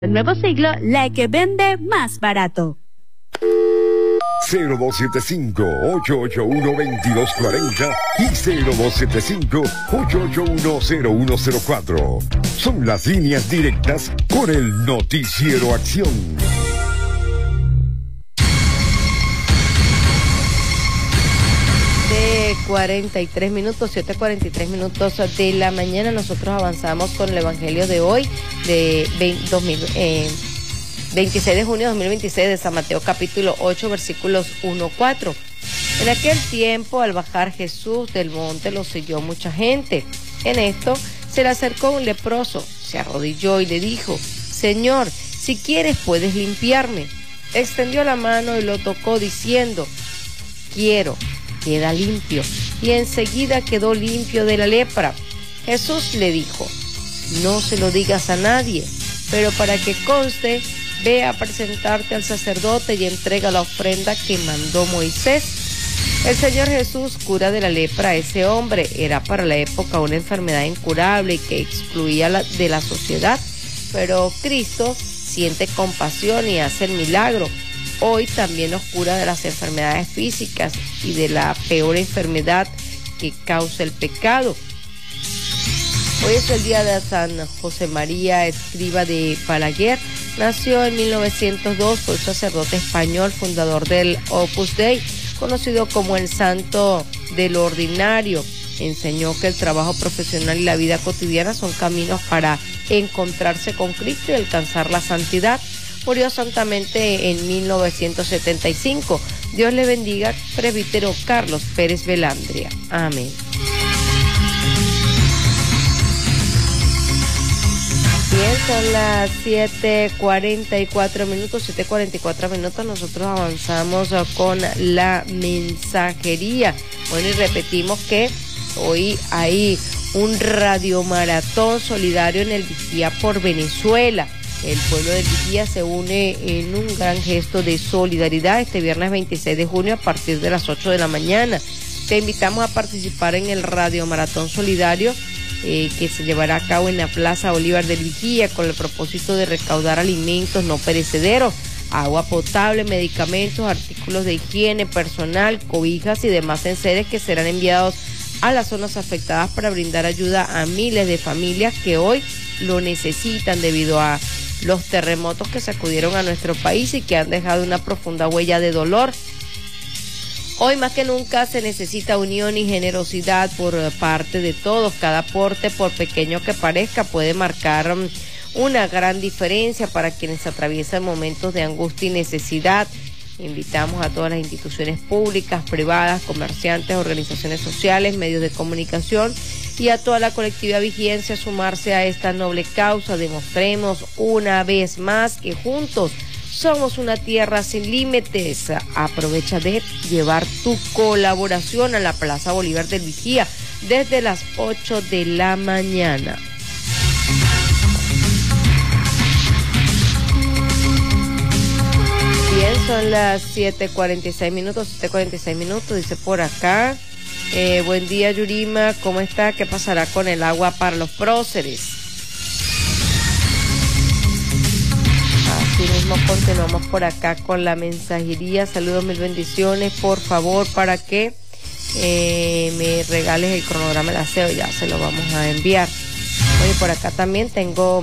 El nuevo siglo, la que vende más barato. 0275-881-2240 y 0275-881-0104. Son las líneas directas con el Noticiero Acción. De 43 minutos, 7:43 minutos de la mañana, nosotros avanzamos con el Evangelio de hoy, de 26 de junio de 2026, de San Mateo capítulo 8, versículos 1-4. En aquel tiempo, al bajar Jesús del monte, lo siguió mucha gente. En esto, se le acercó un leproso, se arrodilló y le dijo: Señor, si quieres puedes limpiarme. Extendió la mano y lo tocó diciendo: quiero. Queda limpio, y enseguida quedó limpio de la lepra. Jesús le dijo: no se lo digas a nadie, pero para que conste, ve a presentarte al sacerdote y entrega la ofrenda que mandó Moisés. El Señor Jesús cura de la lepra a ese hombre. Era para la época una enfermedad incurable y que excluía de la sociedad, pero Cristo siente compasión y hace el milagro. Hoy también nos cura de las enfermedades físicas y de la peor enfermedad que causa el pecado. Hoy es el día de San José María Escriba de Balaguer. Nació en 1902, fue sacerdote español, fundador del Opus Dei, conocido como el Santo del Ordinario. Enseñó que el trabajo profesional y la vida cotidiana son caminos para encontrarse con Cristo y alcanzar la santidad. Murió santamente en 1975. Dios le bendiga, presbítero Carlos Pérez Velandria. Amén. Bien, son las 7:44 minutos, 7:44 minutos. Nosotros avanzamos con la mensajería. Bueno, y repetimos que hoy hay un radiomaratón solidario en el Vigía por Venezuela. El pueblo de Vigía se une en un gran gesto de solidaridad este viernes 26 de junio a partir de las 8 de la mañana. Te invitamos a participar en el Radio Maratón Solidario que se llevará a cabo en la Plaza Bolívar del Vigía con el propósito de recaudar alimentos no perecederos, agua potable, medicamentos, artículos de higiene personal, cobijas y demás enseres que serán enviados a las zonas afectadas para brindar ayuda a miles de familias que hoy lo necesitan debido a los terremotos que sacudieron a nuestro país y que han dejado una profunda huella de dolor. Hoy más que nunca se necesita unión y generosidad por parte de todos. Cada aporte, por pequeño que parezca, puede marcar una gran diferencia para quienes atraviesan momentos de angustia y necesidad. Invitamos a todas las instituciones públicas, privadas, comerciantes, organizaciones sociales, medios de comunicación y a toda la colectividad vigiense a sumarse a esta noble causa. Demostremos una vez más que juntos somos una tierra sin límites. Aprovecha de llevar tu colaboración a la Plaza Bolívar del Vigía desde las 8 de la mañana. Bien, son las 7:46 minutos, 7:46 minutos, dice por acá. Buen día, Yurima, ¿cómo está? ¿Qué pasará con el agua para los próceres? Así mismo continuamos por acá con la mensajería. Saludos, mil bendiciones, por favor, para que me regales el cronograma de aseo, ya se lo vamos a enviar. Oye, por acá también tengo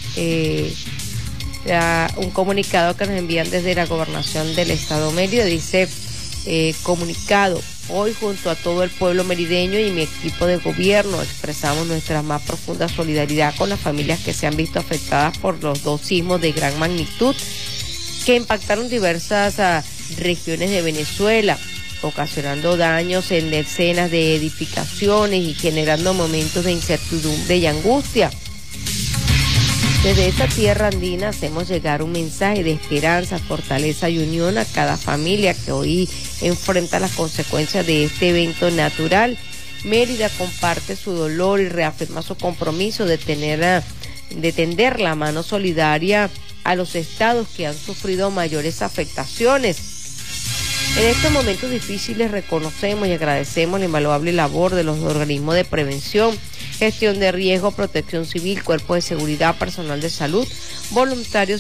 un comunicado que nos envían desde la Gobernación del Estado Mérida. Dice, comunicado: hoy junto a todo el pueblo merideño y mi equipo de gobierno expresamos nuestra más profunda solidaridad con las familias que se han visto afectadas por los dos sismos de gran magnitud que impactaron diversas regiones de Venezuela, ocasionando daños en decenas de edificaciones y generando momentos de incertidumbre y angustia. Desde esta tierra andina hacemos llegar un mensaje de esperanza, fortaleza y unión a cada familia que hoy enfrenta las consecuencias de este evento natural. Mérida comparte su dolor y reafirma su compromiso de tender la mano solidaria a los estados que han sufrido mayores afectaciones. En estos momentos difíciles reconocemos y agradecemos la invaluable labor de los organismos de prevención gestión de riesgo, protección civil, cuerpo de seguridad, personal de salud, voluntarios